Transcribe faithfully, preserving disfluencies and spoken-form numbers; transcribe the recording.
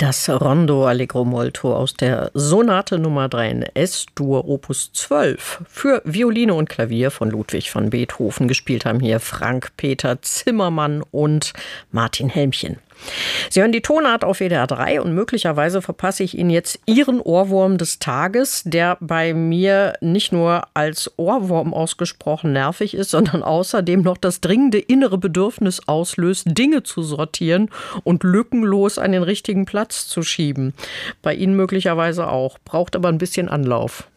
Das Rondo Allegro Molto aus der Sonate Nummer drei in S-Dur Opus zwölf für Violine und Klavier von Ludwig van Beethoven. Gespielt haben hier Frank-Peter Zimmermann und Martin Helmchen. Sie hören die Tonart auf W D R drei und möglicherweise verpasse ich Ihnen jetzt Ihren Ohrwurm des Tages, der bei mir nicht nur als Ohrwurm ausgesprochen nervig ist, sondern außerdem noch das dringende innere Bedürfnis auslöst, Dinge zu sortieren und lückenlos an den richtigen Platz zu schieben. Bei Ihnen möglicherweise auch, braucht aber ein bisschen Anlauf.